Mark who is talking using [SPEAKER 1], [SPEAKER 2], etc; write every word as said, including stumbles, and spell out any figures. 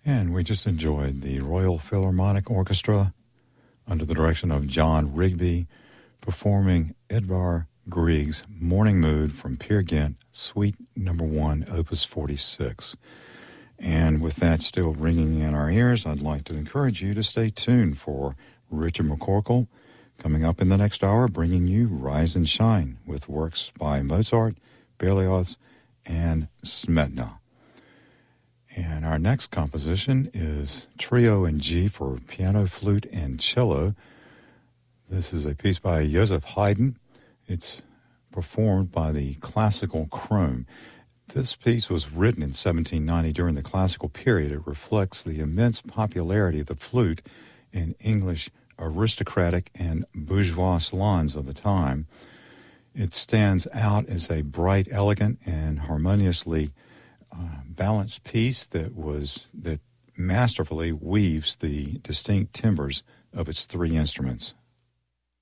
[SPEAKER 1] And we just enjoyed the Royal Philharmonic Orchestra under the direction of John Rigby performing Edvard Grieg's Morning Mood from Peer Gynt, Suite Number One, Opus forty-six. And with that still ringing in our ears, I'd like to encourage you to stay tuned for Richard McCorkle coming up in the next hour, bringing you Rise and Shine with works by Mozart, Berlioz, and Smetana. And our next composition is Trio in G for piano, flute, and cello. This is a piece by Joseph Haydn. It's performed by the Classical Chrome. This piece was written in seventeen ninety during the classical period. It reflects the immense popularity of the flute in English aristocratic and bourgeois salons of the time. It stands out as a bright, elegant, and harmoniously uh, balanced piece that was that masterfully weaves the distinct timbres of its three instruments.